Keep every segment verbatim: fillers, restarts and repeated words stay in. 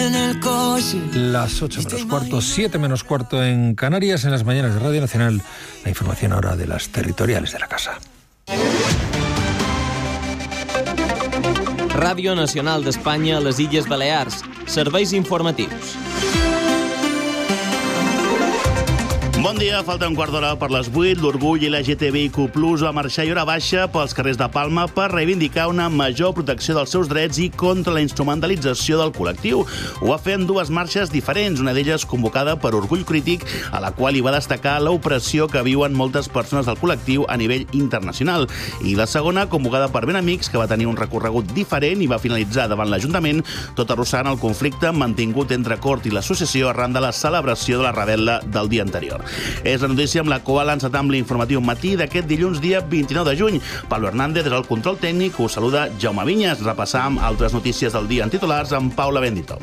en el coche. Las ocho menos cuarto, siete menos cuarto en Canarias, en las mañanas de Radio Nacional. La información ahora de las territoriales de la casa. Ràdio Nacional d'Espanya a les Illes Balears. Serveis informatius. Bon dia, falta un quart d'hora per les vuit. L'orgull L G T B I Q plus va marxar i hora baixa pels carrers de Palma per reivindicar una major protecció dels seus drets i contra la instrumentalització del col·lectiu. Ho va fer en dues marxes diferents, una d'elles convocada per Orgull Crític, a la qual hi va destacar l'opressió que viuen moltes persones del col·lectiu a nivell internacional. I la segona, convocada per Ben Amics, que va tenir un recorregut diferent i va finalitzar davant l'Ajuntament, tot arrossegant el conflicte mantingut entre Cort i l'associació arran de la celebració de la rebel·la del dia anterior. És la notícia amb la qual encetam l'informatiu matí d'aquest dilluns dia vint-i-nou de juny. Pablo Hernández és el control tècnic, us saluda Jaume Vinyes. Repassam altres notícies del dia en titulars amb Paula Bendito.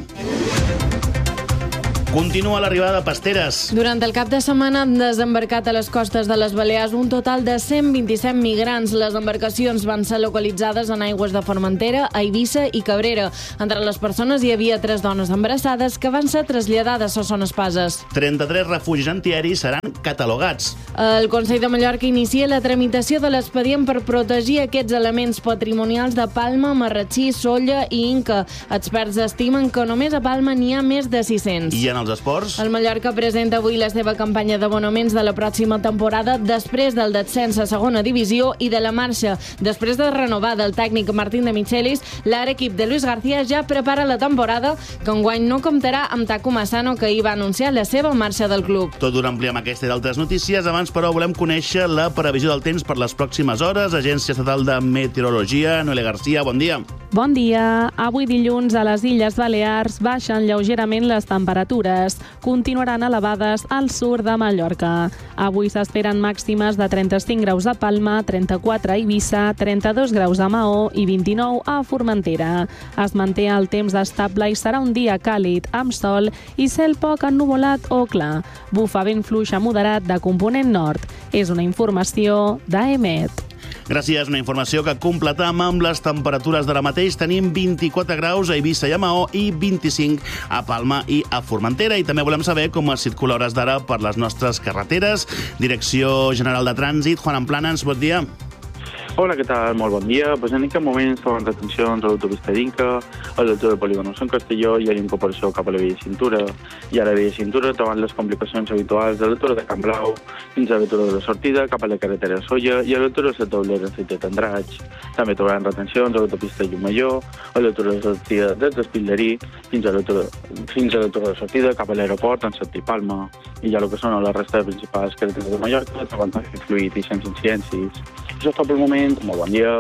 Continua l'arribada de pasteres. Durant el cap de setmana han desembarcat a les costes de les Balears un total de cent vint-i-set migrants. Les embarcacions van ser localitzades en aigües de Formentera, a Eivissa i Cabrera. Entre les persones hi havia tres dones embarassades que van ser traslladades a Son Espases. trenta-tres refugis antiaeris seran catalogats. El Consell de Mallorca inicia la tramitació de l'expedient per protegir aquests elements patrimonials de Palma, Marratxí, Sóller i Inca. Experts estimen que només a Palma n'hi ha més de sis-cents. I en els esports? El Mallorca presenta avui la seva campanya d'abonaments de la pròxima temporada després del descens a segona divisió i de la marxa. Després de renovar del tècnic Martín de Michelis, l'ara equip de Luis García ja prepara la temporada, que enguany no comptarà amb Taco Massano, que hi va anunciar la seva marxa del club. Tot d'una àmplia amb aquesta i d'altres notícies. Abans, però, volem conèixer la previsió del temps per les pròximes hores. Agència Estatal de Meteorologia, Noelia García, bon dia. Bon dia. Avui dilluns a les Illes Balears baixen lleugerament les temperatures. Continuaran elevades al sud de Mallorca. Avui s'esperen màximes de trenta-cinc graus a Palma, trenta-quatre a Eivissa, trenta-dos graus a Maó i vint-i-nou a Formentera. Es manté el temps estable i serà un dia càlid, amb sol i cel poc ennuvolat o clar. Bufa vent fluix a moderat de component nord. És una informació d'A E M E T. Gràcies, una informació que completam amb les temperatures d'ara mateix. Tenim vint-i-quatre graus a Eivissa i a Maó i vint-i-cinc a Palma i a Formentera. I també volem saber com es circula a hores d'ara per les nostres carreteres. Direcció General de Trànsit, Juan Amplanas, bon dia. Hola, què tal? Molt bon dia. Pues en aquest moment estaven retencions a l'autopista d'Inca, a l'altura del polígon Sant Castelló, hi ha incorporació cap a la via de cintura, i a la via de cintura troben les complicacions habituals de l'altura de Can Blau fins a l'altura de la sortida, cap a la carretera Solla i a l'altura de la taulera de Tendratx. També trobaran retencions a l'autopista Llumalló, a l'altura de la sortida des d'Espillerí fins a l'altura fins a l'altura de la sortida cap a l'aeroport en sentit Palma. I ja el que són la resta de principals carreteres de Mallorca troben tràfic fluid i sense incidències. Això és tot pel moment. Molt bon dia.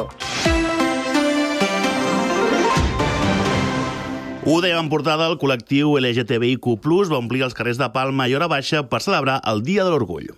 Ho dèiem en portada, el col·lectiu L G T B I Q plus va omplir els carrers de Palma i hora baixa per celebrar el Dia de l'Orgull.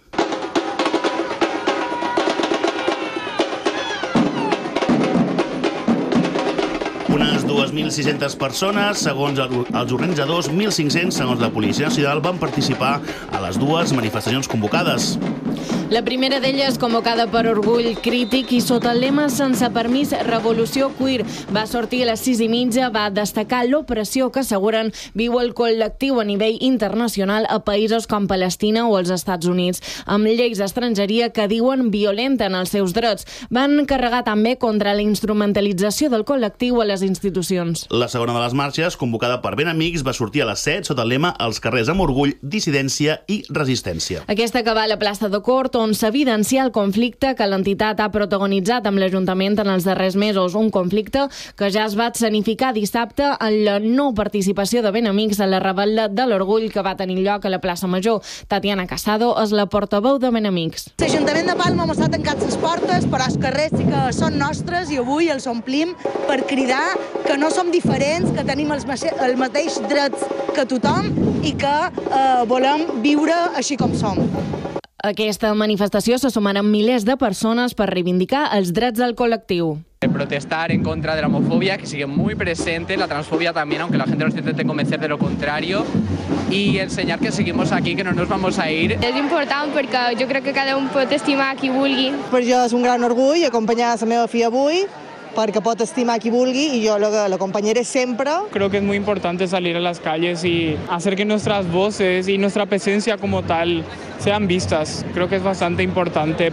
Unes dues mil sis-centes persones, segons els organitzadors, mil cinc-cents, segons la Policia Nacional, van participar a les dues manifestacions convocades. La primera d'elles, convocada per Orgull Crític i sota el lema Sense permís, Revolució Queer, va sortir a les sis i mitja, va destacar l'opressió que asseguren viu el col·lectiu a nivell internacional a països com Palestina o els Estats Units, amb lleis d'estrangeria que diuen violenten els seus drets. Van carregar també contra la instrumentalització del col·lectiu a les institucions. La segona de les marxes, convocada per Ben Amics, va sortir a les set sota el lema Els carrers amb orgull, dissidència i resistència. Aquesta que va a la plaça de Cort, on s'evidencia el conflicte que l'entitat ha protagonitzat amb l'Ajuntament en els darrers mesos. Un conflicte que ja es va escenificar dissabte en la no participació de Ben Amics a la rebel·la de l'Orgull que va tenir lloc a la plaça Major. Tatiana Casado és la portaveu de Ben Amics. L'Ajuntament de Palma mos ha tancat les portes, però els carrers sí que són nostres i avui els omplim per cridar que no som diferents, que tenim els, els mateixos drets que tothom i que eh, volem viure així com som. A aquesta manifestació se sumaran milers de persones per reivindicar els drets del col·lectiu. Protestar en contra de la homofobia, que sigue muy presente, la transfobia también, aunque la gente nos intente convencer de lo contrario, y enseñar que seguimos aquí, que no nos vamos a ir. És important perquè jo crec que cada un pot estimar qui vulgui. Per jo és un gran orgull acompanyar la meva filla avui, perquè pot estimar qui vulgui i jo l'acompanyaré sempre. Creo que es muy importante salir a las calles y hacer que nuestras voces y nuestra presencia como tal sean vistas. Creo que es bastante importante.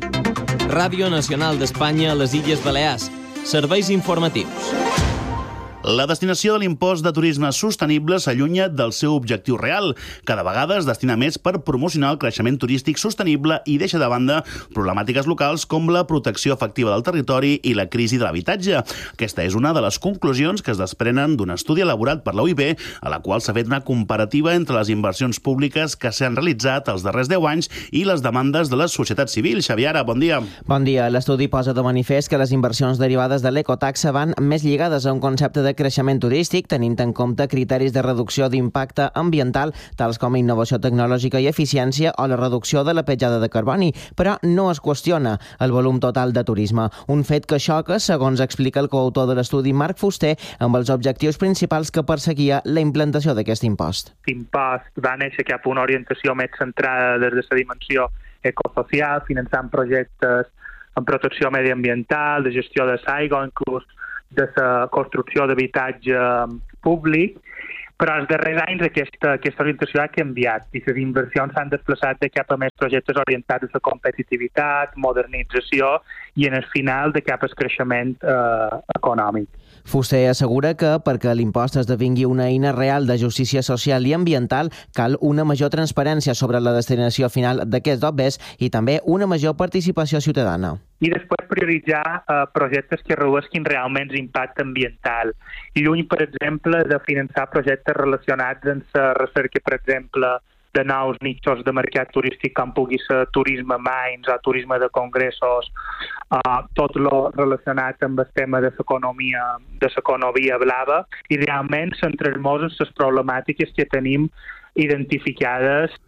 Ràdio Nacional d'Espanya a les Illes Balears. Serveis informatius. La destinació de l'impost de turisme sostenible s'allunya del seu objectiu real. Cada vegada es destina més per promocionar el creixement turístic sostenible i deixa de banda problemàtiques locals com la protecció efectiva del territori i la crisi de l'habitatge. Aquesta és una de les conclusions que es desprenen d'un estudi elaborat per la U I B, a la qual s'ha fet una comparativa entre les inversions públiques que s'han realitzat els darrers deu anys i les demandes de la societat civil. Xavier Ara, bon dia. Bon dia. L'estudi posa de manifest que les inversions derivades de l'ecotaxa van més lligades a un concepte de creixement turístic, tenint en compte criteris de reducció d'impacte ambiental, tals com innovació tecnològica i eficiència o la reducció de la petjada de carboni, però no es qüestiona el volum total de turisme. Un fet que xoca, segons explica el coautor de l'estudi Marc Fuster, amb els objectius principals que perseguia la implantació d'aquest impost. L'impost va néixer cap a una orientació més centrada des de la dimensió ecosocial, finançant projectes en protecció mediambiental, de gestió de l'aigua, inclús de la construcció d'habitatge públic, però els darrers anys aquesta, aquesta orientació ha canviat i les inversions s'han desplaçat de cap a més projectes orientats a la competitivitat, modernització i en el final de cap al creixement eh, econòmic. Fuster assegura que perquè l'impost esdevingui una eina real de justícia social i ambiental cal una major transparència sobre la destinació final d'aquests béns i també una major participació ciutadana. I després prioritzar eh, projectes que redueixin realment l'impacte ambiental. I lluny, per exemple, de finançar projectes relacionats amb la recerca, per exemple, de nous nichos de mercat turístic com pugui ser turisme mains o turisme de congressos, uh, tot lo relacionat amb el tema de l'economia de l'economia blava i realment centrar-nos en les problemàtiques que tenim identificades.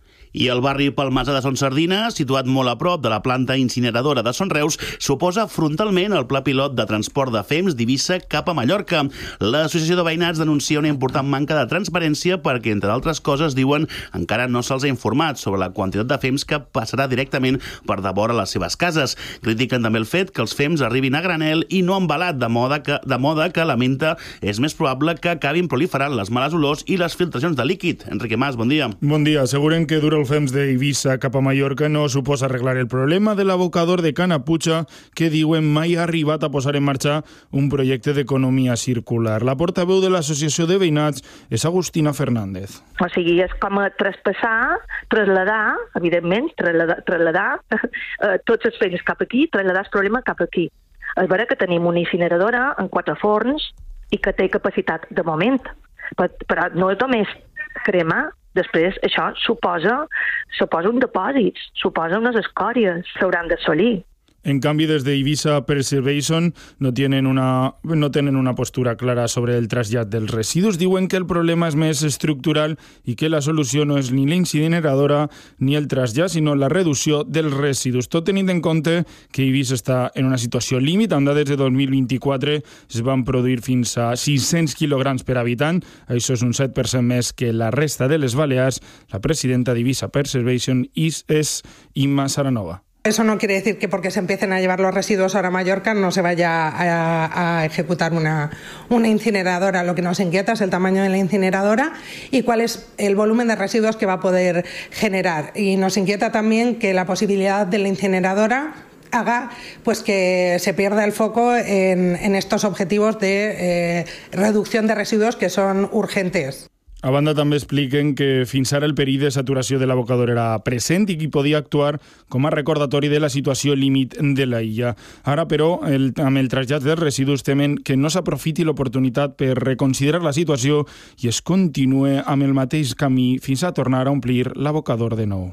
I el barri Palmasà de Son Sardina, situat molt a prop de la planta incineradora de Son Reus, s'oposa frontalment al pla pilot de transport de fems d'Eivissa cap a Mallorca. L'associació de veïnats denuncia una important manca de transparència perquè, entre d'altres coses, diuen encara no se'ls ha informat sobre la quantitat de fems que passarà directament per devora les seves cases. Critiquen també el fet que els fems arribin a granel i no embalat, de moda que, de moda que lamenta és més probable que acabin proliferant les males olors i les filtracions de líquid. Enrique Mas, bon dia. Bon dia. Asseguren que dura el fems d'Eivissa cap a Mallorca no suposa arreglar el problema de l'abocador de Canaputxa, que diuen mai ha arribat a posar en marxa un projecte d'economia circular. La portaveu de l'Associació de Veïnats és Agustina Fernández. O sigui, és com a traspassar, traslladar, evidentment, traslladar, traslladar eh, tots els fems cap aquí, traslladar el problema cap aquí. És vera que tenim una incineradora en quatre forns i que té capacitat de moment, però no és només cremar. Després, això suposa, suposa un depòsit, suposa unes escòries, s'hauran d'assolir. En canvi, des d'Eivissa Preservation no tenen, una, no tenen una postura clara sobre el trasllat dels residus. Diuen que el problema és més estructural i que la solució no és ni la incineradora ni el trasllat, sinó la reducció dels residus. Tot tenint en compte que Eivissa està en una situació límit. Amb dades de dos mil vint-i-quatre es van produir fins a sis-cents quilograms per habitant. Això és un set per cent més que la resta de les Balears. La presidenta d'Eivissa Preservation és Imma Saranova. Eso no quiere decir que porque se empiecen a llevar los residuos ahora a Mallorca no se vaya a, a ejecutar una, una incineradora. Lo que nos inquieta es el tamaño de la incineradora y cuál es el volumen de residuos que va a poder generar. Y nos inquieta también que la posibilidad de la incineradora haga pues que se pierda el foco en, en estos objetivos de eh, reducción de residuos que son urgentes. A banda, també expliquen que fins ara el perill de saturació de l'abocador era present i que podia actuar com a recordatori de la situació límit de la illa. Ara, però, el, amb el trasllat dels residus temen que no s'aprofiti l'oportunitat per reconsiderar la situació i es continue amb el mateix camí fins a tornar a omplir l'abocador de nou.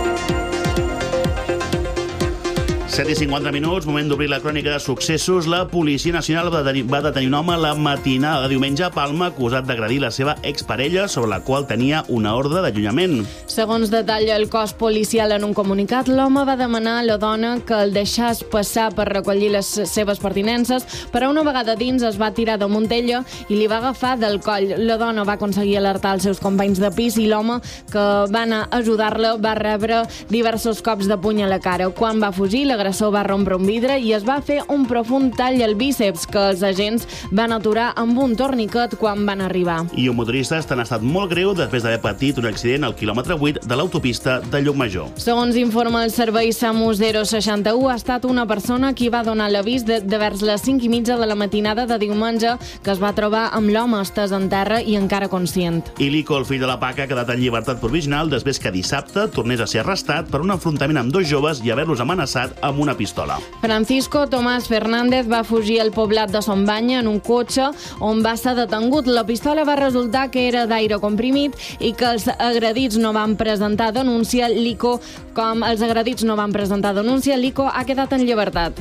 set i cinquanta minuts, moment d'obrir la crònica de successos. La Policia Nacional va detenir, va detenir un home la matinada de diumenge a Palma acusat d'agredir la seva exparella, sobre la qual tenia una ordre d'allunyament. Segons detalla el cos policial en un comunicat, l'home va demanar a la dona que el deixés passar per recollir les seves pertinences, però una vegada dins es va tirar damunt d'ella i li va agafar del coll. La dona va aconseguir alertar els seus companys de pis i l'home, que va anar a ajudar-la, va rebre diversos cops de puny a la cara. Quan va fugir, la l'agressor va rompre un vidre i es va fer un profund tall al bíceps que els agents van aturar amb un torniquet quan van arribar. I un motorista està en estat molt greu després d'haver patit un accident al quilòmetre vuit de l'autopista de Llucmajor. Segons informa el servei SAMU zero seixanta u, ha estat una persona qui va donar l'avís de, de vers les cinc i mitja de la matinada de diumenge que es va trobar amb l'home estès en terra i encara conscient. I Lico, el fill de la Paca, ha quedat en llibertat provisional després que dissabte tornés a ser arrestat per un enfrontament amb dos joves i haver-los amenaçat amb una pistola. Francisco Tomás Fernández va fugir al poblat de Sombanya en un cotxe on va ser detengut. La pistola va resultar que era d'aire comprimit i que els agredits no van presentar denúncia. Lico, com els agredits no van presentar denúncia, Lico ha quedat en llibertat.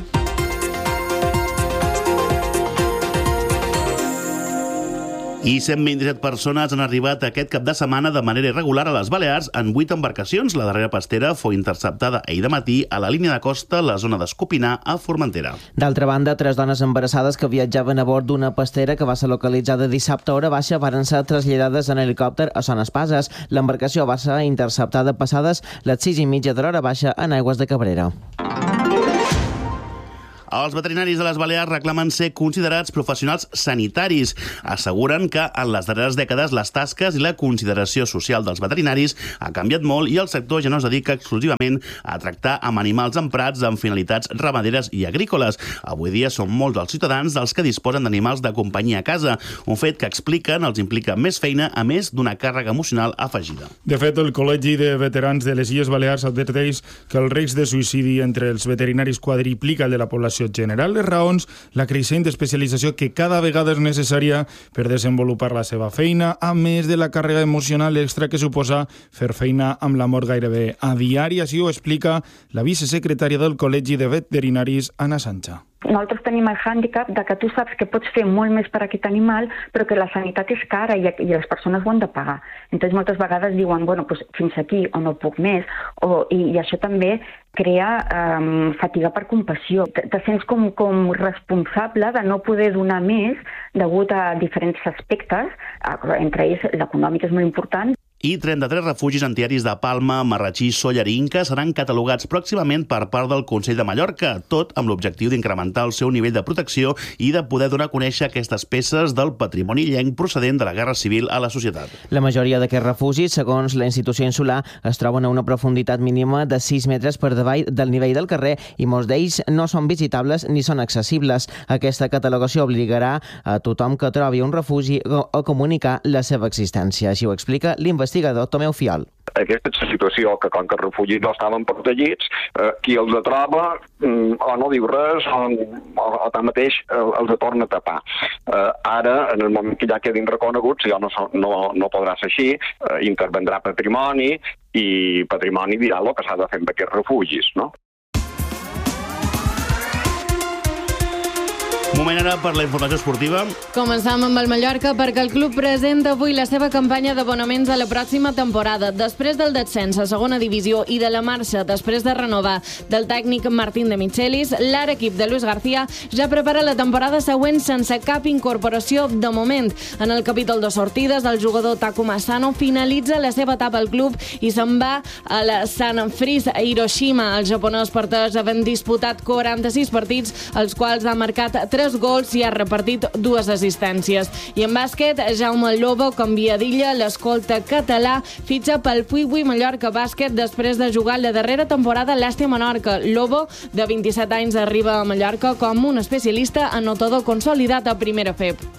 I cent vint-i-set persones han arribat aquest cap de setmana de manera irregular a les Balears en vuit embarcacions. La darrera pastera fou interceptada ahir de matí a la línia de costa, la zona d'Escopinar, a Formentera. D'altra banda, tres dones embarassades que viatjaven a bord d'una pastera que va ser localitzada dissabte a hora baixa varen ser traslladades en helicòpter a Son Espases. L'embarcació va ser interceptada passades les sis i mitja de l'hora baixa en aigües de Cabrera. Els veterinaris de les Balears reclamen ser considerats professionals sanitaris. Asseguren que en les darreres dècades les tasques i la consideració social dels veterinaris ha canviat molt i el sector ja no es dedica exclusivament a tractar amb animals emprats amb finalitats ramaderes i agrícoles. Avui dia són molts els ciutadans dels que disposen d'animals de companyia a casa, un fet que expliquen els implica més feina a més d'una càrrega emocional afegida. De fet, el Col·legi de Veterans de les Illes Balears adverteix que el risc de suïcidi entre els veterinaris quadriplica el de la població general. Les raons, la creixent especialització que cada vegada és necessària per desenvolupar la seva feina, a més de la càrrega emocional extra que suposa fer feina amb la mort gairebé a diari. Així ho explica la vicesecretària del Col·legi de Veterinaris, Anna Sancha. Nosaltres tenim el hàndicap de que tu saps que pots fer molt més per aquest animal, però que la sanitat és cara i, i les persones ho han de pagar. Entonces moltes vegades diuen, bueno, pues fins aquí o no puc més, o, i, i això també crea um, fatiga per compassió. Te, te sents com, com responsable de no poder donar més degut a diferents aspectes, entre ells l'econòmic és molt important. I trenta-tres refugis antiaris de Palma, Marratxí, Sóller i Inca seran catalogats pròximament per part del Consell de Mallorca, tot amb l'objectiu d'incrementar el seu nivell de protecció i de poder donar a conèixer aquestes peces del patrimoni illenc procedent de la Guerra Civil a la societat. La majoria d'aquests refugis, segons la institució insular, es troben a una profunditat mínima de sis metres per davall del nivell del carrer i molts d'ells no són visitables ni són accessibles. Aquesta catalogació obligarà a tothom que trobi un refugi a comunicar la seva existència. Així ho explica l'investigador Tomeu Fiol. Aquesta és la situació, que com que els refugis no estaven protegits, eh, qui els troba mm, o no diu res o, o, o tanmateix eh, els torna a tapar. Eh, ara, en el moment que ja quedin reconeguts, ja no, no, no podrà ser així, eh, intervendrà patrimoni i patrimoni dirà el que s'ha de fer amb aquests refugis, no? Moment ara per la informació esportiva. Començam amb el Mallorca perquè el club presenta avui la seva campanya d'abonaments a la pròxima temporada. Després del descens a segona divisió i de la marxa després de renovar del tècnic Martín de Michelis, l'ara equip de Luis García ja prepara la temporada següent sense cap incorporació de moment. En el capítol de sortides, el jugador Taku Masano finalitza la seva etapa al club i se'n va a la Sanfrecce a Hiroshima. El japonès portès havent disputat quaranta-sis partits, els quals ha marcat tres gols i ha repartit dues assistències. I en bàsquet, Jaume Lobo canvia d'illa, l'escolta català fitxa pel Puigui Mallorca Bàsquet després de jugar la darrera temporada a l'Àstia Menorca. Lobo, de vint-i-set anys, arriba a Mallorca com un especialista anotador consolidat a primera F E P.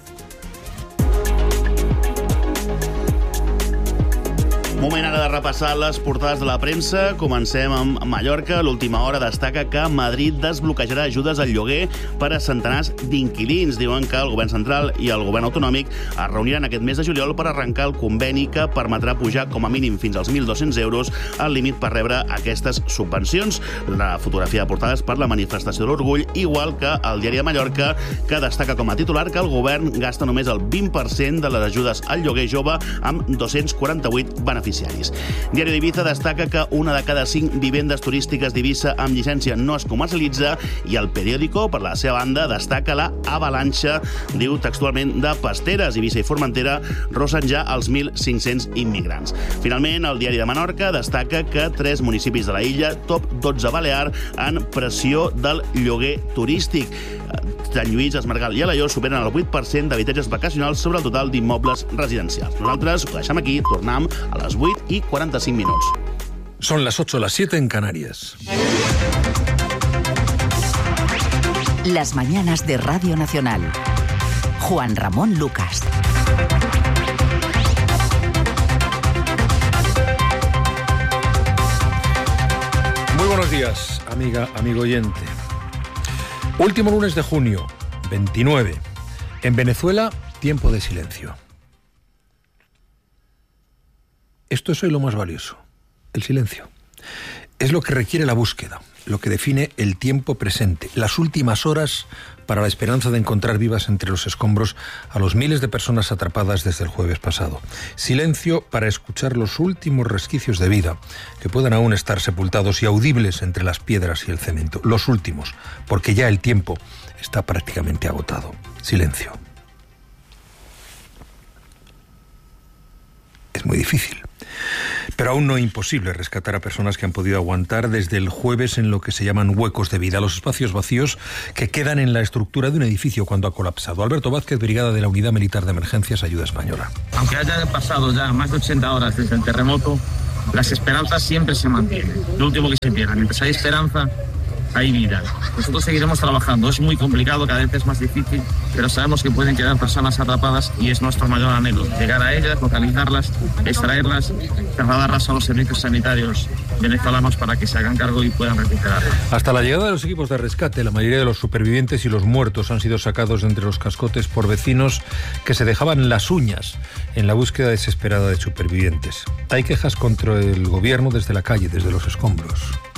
Moment ara de repassar les portades de la premsa. Comencem amb Mallorca. L'última hora destaca que Madrid desbloquejarà ajudes al lloguer per a centenars d'inquilins. Diuen que el govern central i el govern autonòmic es reuniran aquest mes de juliol per arrencar el conveni que permetrà pujar com a mínim fins als mil dos-cents euros el límit per rebre aquestes subvencions. La fotografia de portada és per la manifestació de l'Orgull, igual que el Diari de Mallorca, que destaca com a titular que el govern gasta només el vint per cent de les ajudes al lloguer jove amb dos-cents quaranta-vuit beneficiaris. beneficiaris. Diari d'Ibiza destaca que una de cada cinc vivendes turístiques d'Eivissa amb llicència no es comercialitza i el periòdico, per la seva banda, destaca la avalanxa, diu textualment, de pasteres. Eivissa i Formentera rossen ja els mil cinc-cents immigrants. Finalment, el Diari de Menorca destaca que tres municipis de la illa, top dotze balear, en pressió del lloguer turístic. Sant Lluís, Es Margal i Alaior superen el vuit per cent d'habitatges vacacionals sobre el total d'immobles residencials. Nosaltres ho deixem aquí, tornem a les vuit i quaranta-cinc minuts. Son las ocho, las siete en Canarias. Las mañanas de Radio Nacional. Juan Ramón Lucas. Muy buenos días, amiga, amigo oyente. Último lunes de junio, veintinueve. En Venezuela, tiempo de silencio. Esto es hoy lo más valioso, el silencio. Es lo que requiere la búsqueda, lo que define el tiempo presente, las últimas horas para la esperanza de encontrar vivas entre los escombros a los miles de personas atrapadas desde el jueves pasado. Silencio para escuchar los últimos resquicios de vida que puedan aún estar sepultados y audibles entre las piedras y el cemento. Los últimos, porque ya el tiempo está prácticamente agotado. Silencio. Es muy difícil, pero aún no imposible rescatar a personas que han podido aguantar desde el jueves en lo que se llaman huecos de vida, los espacios vacíos que quedan en la estructura de un edificio cuando ha colapsado. Alberto Vázquez, brigada de la Unidad Militar de Emergencias, Ayuda Española. Aunque haya pasado ya más de ochenta horas desde el terremoto, las esperanzas siempre se mantienen. Lo último que se pierda, mientras hay esperanza, hay vida. Nosotros seguiremos trabajando. Es muy complicado, cada vez es más difícil, pero sabemos que pueden quedar personas atrapadas y es nuestro mayor anhelo. Llegar a ellas, localizarlas, extraerlas, trasladarlas a los servicios sanitarios venezolanos para que se hagan cargo y puedan recuperarlas. Hasta la llegada de los equipos de rescate, la mayoría de los supervivientes y los muertos han sido sacados de entre los cascotes por vecinos que se dejaban las uñas en la búsqueda desesperada de supervivientes. Hay quejas contra el gobierno desde la calle, desde los escombros.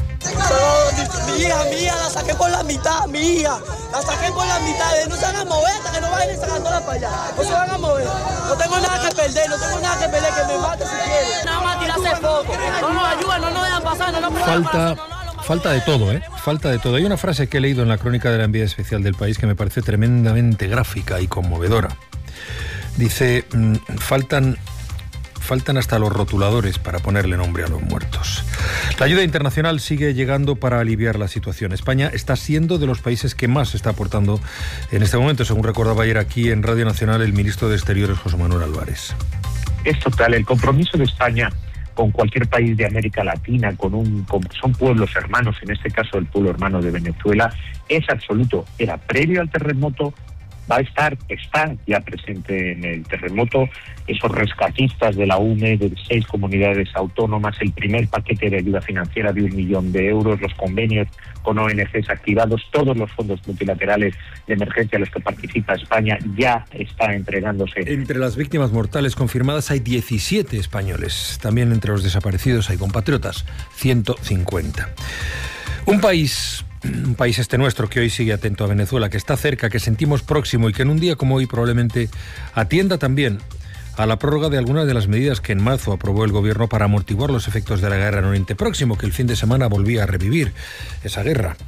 Mi hija, mi hija, la saqué por la mitad, mi hija, la saqué por la mitad, no se van a mover, que no vayan sacándola para allá, no se van a mover, no tengo nada que perder, no tengo nada que perder, que me mate si quieren. Nada más tirarse poco, no nos ayudan, no nos dejan pasar, no nos pueden Falta... Falta de todo, ¿eh? Falta de todo. Hay una frase que he leído en la crónica de la enviada especial del País que me parece tremendamente gráfica y conmovedora. Dice, mmm, faltan... Faltan hasta los rotuladores para ponerle nombre a los muertos. La ayuda internacional sigue llegando para aliviar la situación. España está siendo de los países que más está aportando en este momento, según recordaba ayer aquí en Radio Nacional el ministro de Exteriores, José Manuel Álvarez. Es total, el compromiso de España con cualquier país de América Latina, con un con, son pueblos hermanos, en este caso el pueblo hermano de Venezuela, es absoluto. Era previo al terremoto, va a estar, está ya presente en el terremoto, esos rescatistas de la U N E, de seis comunidades autónomas, el primer paquete de ayuda financiera de un millón de euros, los convenios con O N Ges activados, todos los fondos multilaterales de emergencia a los que participa España ya está entregándose. Entre las víctimas mortales confirmadas hay diecisiete españoles, también entre los desaparecidos hay compatriotas, ciento cincuenta. Un país... Un país este nuestro que hoy sigue atento a Venezuela, que está cerca, que sentimos próximo y que en un día como hoy probablemente atienda también a la prórroga de algunas de las medidas que en marzo aprobó el gobierno para amortiguar los efectos de la guerra en Oriente Próximo, que el fin de semana volvía a revivir esa guerra.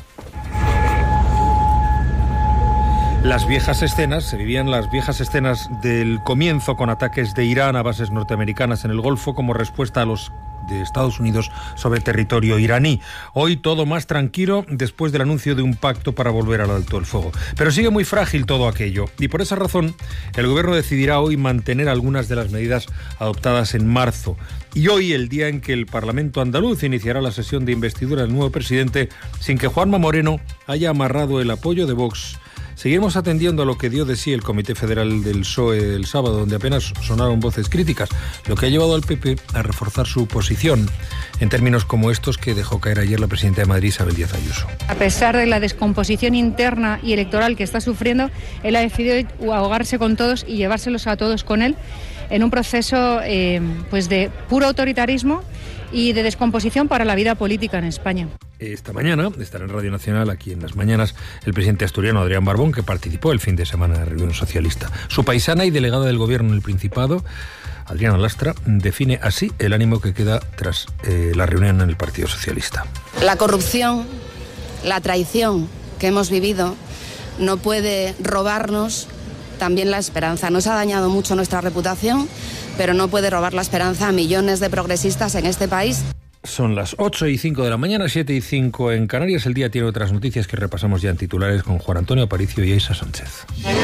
Las viejas escenas, se vivían las viejas escenas del comienzo con ataques de Irán a bases norteamericanas en el Golfo como respuesta a los de Estados Unidos sobre territorio iraní. Hoy todo más tranquilo después del anuncio de un pacto para volver al alto el fuego. Pero sigue muy frágil todo aquello y por esa razón el gobierno decidirá hoy mantener algunas de las medidas adoptadas en marzo. Y hoy, el día en que el Parlamento andaluz iniciará la sesión de investidura del nuevo presidente, sin que Juanma Moreno haya amarrado el apoyo de Vox, seguiremos atendiendo a lo que dio de sí el Comité Federal del P S O E el sábado, donde apenas sonaron voces críticas, lo que ha llevado al P P a reforzar su posición en términos como estos que dejó caer ayer la presidenta de Madrid, Isabel Díaz Ayuso. A pesar de la descomposición interna y electoral que está sufriendo, él ha decidido ahogarse con todos y llevárselos a todos con él en un proceso eh, pues de puro autoritarismo y de descomposición para la vida política en España. esta mañana estará en Radio Nacional, aquí en las mañanas, el presidente asturiano Adrián Barbón, que participó el fin de semana en la reunión socialista. Su paisana y delegada del gobierno en el Principado, Adriana Lastra, define así el ánimo que queda tras eh, la reunión en el Partido Socialista. La corrupción, la traición que hemos vivido no puede robarnos también la esperanza. Nos ha dañado mucho nuestra reputación, pero no puede robar la esperanza a millones de progresistas en este país. Son las ocho y cinco de la mañana, siete y cinco en Canarias. El día tiene otras noticias que repasamos ya en titulares con Juan Antonio Aparicio y Isa Sánchez.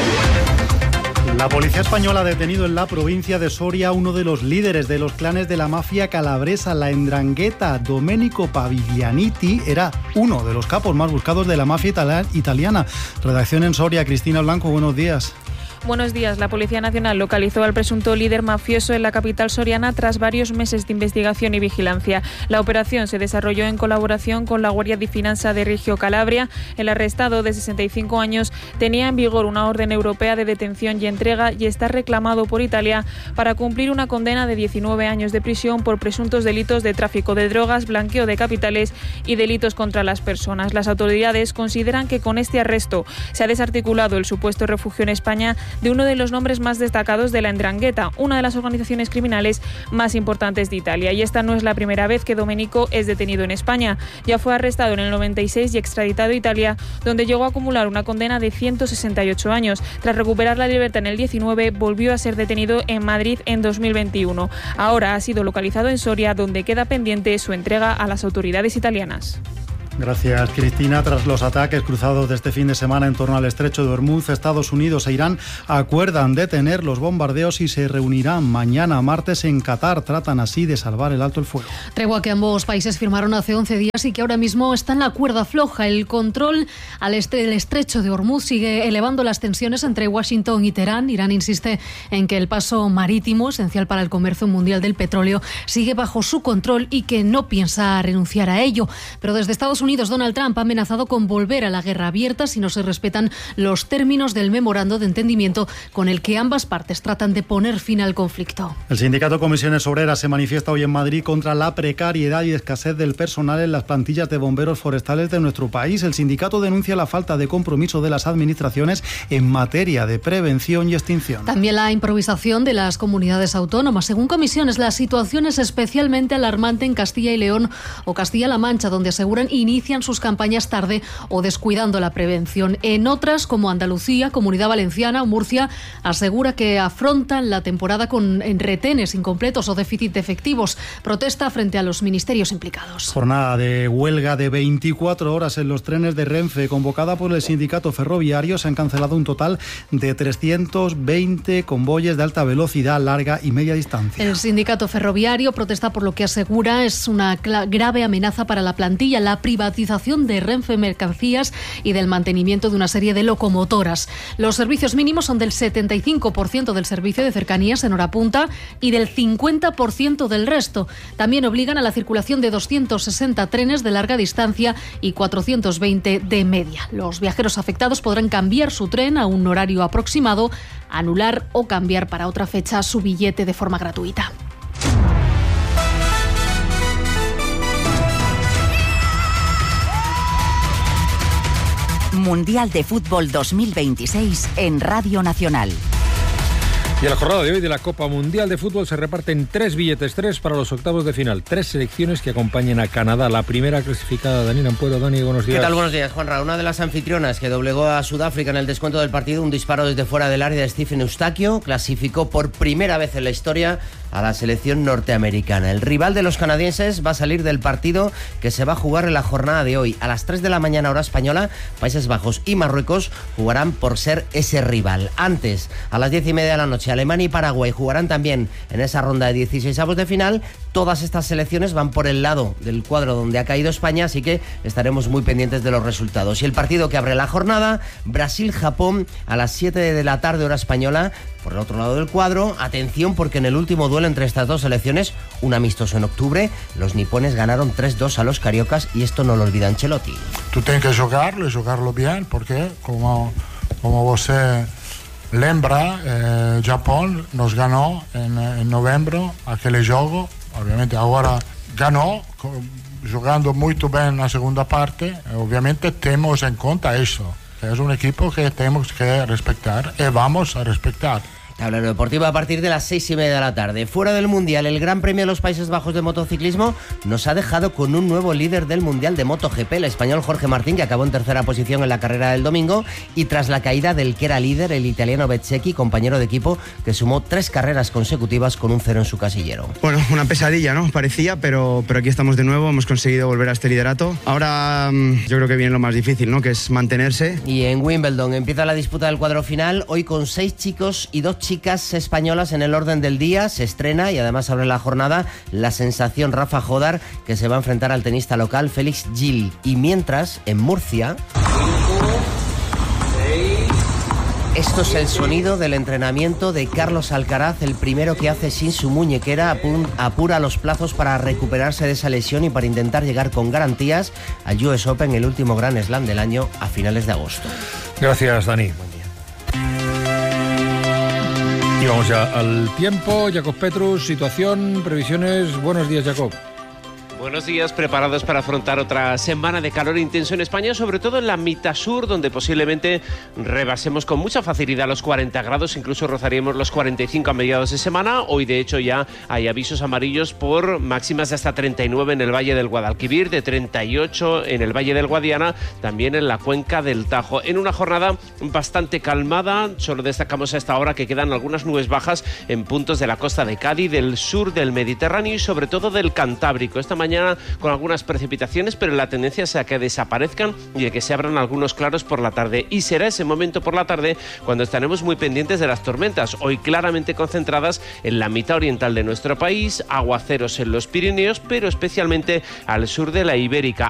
La policía española ha detenido en la provincia de Soria a uno de los líderes de los clanes de la mafia calabresa, la 'Ndrangheta. Domenico Paviglianiti era uno de los capos más buscados de la mafia italiana. Redacción en Soria, Cristina Blanco, buenos días. Buenos días. La Policía Nacional localizó al presunto líder mafioso en la capital soriana tras varios meses de investigación y vigilancia. La operación se desarrolló en colaboración con la Guardia di Finanza de Reggio Calabria. El arrestado, de sesenta y cinco años, tenía en vigor una orden europea de detención y entrega y está reclamado por Italia para cumplir una condena de diecinueve años de prisión por presuntos delitos de tráfico de drogas, blanqueo de capitales y delitos contra las personas. Las autoridades consideran que con este arresto se ha desarticulado el supuesto refugio en España de uno de los nombres más destacados de la 'Ndrangheta, una de las organizaciones criminales más importantes de Italia. Y esta no es la primera vez que Domenico es detenido en España. Ya fue arrestado en el noventa y seis y extraditado a Italia, donde llegó a acumular una condena de ciento sesenta y ocho años. Tras recuperar la libertad en el diecinueve, volvió a ser detenido en Madrid en dos mil veintiuno. Ahora ha sido localizado en Soria, donde queda pendiente su entrega a las autoridades italianas. Gracias, Cristina. Tras los ataques cruzados de este fin de semana en torno al estrecho de Hormuz, Estados Unidos e Irán acuerdan detener los bombardeos y se reunirán mañana martes en Qatar. Tratan así de salvar el alto el fuego. Tregua que ambos países firmaron hace once días y que ahora mismo está en la cuerda floja. El control al este del estrecho de Hormuz sigue elevando las tensiones entre Washington y Teherán. Irán insiste en que el paso marítimo, esencial para el comercio mundial del petróleo, sigue bajo su control y que no piensa renunciar a ello. Pero desde Estados Unidos Unidos, Donald Trump ha amenazado con volver a la guerra abierta si no se respetan los términos del memorando de entendimiento con el que ambas partes tratan de poner fin al conflicto. El sindicato Comisiones Obreras se manifiesta hoy en Madrid contra la precariedad y escasez del personal en las plantillas de bomberos forestales de nuestro país. El sindicato denuncia la falta de compromiso de las administraciones en materia de prevención y extinción. También la improvisación de las comunidades autónomas. Según Comisiones, la situación es especialmente alarmante en Castilla y León o Castilla-La Mancha, donde aseguran inician sus campañas tarde o descuidando la prevención. En otras, como Andalucía, Comunidad Valenciana o Murcia, asegura que afrontan la temporada con retenes incompletos o déficit de efectivos. Protesta frente a los ministerios implicados. Jornada de huelga de veinticuatro horas en los trenes de Renfe, convocada por el sindicato ferroviario. Se han cancelado un total de trescientos veinte convoyes de alta velocidad, larga y media distancia. El sindicato ferroviario protesta por lo que asegura es una grave amenaza para la plantilla, la privatización de Renfe Mercancías y del mantenimiento de una serie de locomotoras. Los servicios mínimos son del setenta y cinco por ciento del servicio de cercanías en hora punta y del cincuenta por ciento del resto. También obligan a la circulación de doscientos sesenta trenes de larga distancia y cuatrocientos veinte de media. Los viajeros afectados podrán cambiar su tren a un horario aproximado, anular o cambiar para otra fecha su billete de forma gratuita. Mundial de Fútbol dos mil veintiséis en Radio Nacional. Y en la jornada de hoy de la Copa Mundial de Fútbol se reparten tres billetes, tres para los octavos de final. Tres selecciones que acompañan a Canadá. La primera clasificada, Daniel Ampuero. Dani, buenos días. ¿Qué tal? Buenos días, Juanra. Una de las anfitrionas que doblegó a Sudáfrica en el descuento del partido, un disparo desde fuera del área de Stephen Eustaquio, clasificó por primera vez en la historia a la selección norteamericana. El rival de los canadienses va a salir del partido que se va a jugar en la jornada de hoy. A las tres de la mañana hora española, Países Bajos y Marruecos jugarán por ser ese rival. Antes, a las diez y media de la noche, Alemania y Paraguay jugarán también en esa ronda de dieciseisavos de final. Todas estas selecciones van por el lado del cuadro donde ha caído España, así que estaremos muy pendientes de los resultados. Y el partido que abre la jornada, Brasil-Japón, a las siete de la tarde hora española, por el otro lado del cuadro. Atención, porque en el último duelo entre estas dos selecciones, un amistoso en octubre, los nipones ganaron tres dos a los cariocas y esto no lo olvida Ancelotti. Tú tienes que jugarlo y jugarlo bien, porque como, como vos lembra, eh, Japón nos ganó en, en noviembre aquel juego, obviamente ahora ganó jugando muy bien en la segunda parte. Obviamente tenemos en cuenta eso. Es un equipo que tenemos que respetar y vamos a respetar. Tablero deportivo a partir de las seis y media de la tarde. Fuera del Mundial, el Gran Premio de los Países Bajos de motociclismo nos ha dejado con un nuevo líder del Mundial de MotoGP, el español Jorge Martín, que acabó en tercera posición en la carrera del domingo, y tras la caída del que era líder, el italiano Bezzecchi, compañero de equipo, que sumó tres carreras consecutivas con un cero en su casillero. Bueno, una pesadilla, ¿no? Parecía, pero, pero aquí estamos de nuevo, hemos conseguido volver a este liderato. Ahora yo creo que viene lo más difícil, ¿no? Que es mantenerse. Y en Wimbledon empieza la disputa del cuadro final, hoy con seis chicos y dos chicas españolas en el orden del día. Se estrena y además abre la jornada la sensación Rafa Jodar, que se va a enfrentar al tenista local Félix Gil. Y mientras, en Murcia... Esto es el sonido del entrenamiento de Carlos Alcaraz, el primero que hace sin su muñequera, apura los plazos para recuperarse de esa lesión y para intentar llegar con garantías al U S Open, el último Grand Slam del año, a finales de agosto. Gracias, Dani. Y vamos ya al tiempo. Jacob Petrus, situación, previsiones. Buenos días, Jacob. Buenos días, preparados para afrontar otra semana de calor intenso en España, sobre todo en la mitad sur, donde posiblemente rebasemos con mucha facilidad los cuarenta grados, incluso rozaríamos los cuarenta y cinco a mediados de semana. Hoy, de hecho, ya hay avisos amarillos por máximas de hasta treinta y nueve en el Valle del Guadalquivir, de treinta y ocho en el Valle del Guadiana, también en la cuenca del Tajo. En una jornada bastante calmada, solo destacamos a esta hora que quedan algunas nubes bajas en puntos de la costa de Cádiz, del sur del Mediterráneo y sobre todo del Cantábrico. Esta mañana con algunas precipitaciones, pero la tendencia es a que desaparezcan y a que se abran algunos claros por la tarde. Y será ese momento por la tarde cuando estaremos muy pendientes de las tormentas, hoy claramente concentradas en la mitad oriental de nuestro país, aguaceros en los Pirineos, pero especialmente al sur de la Ibérica.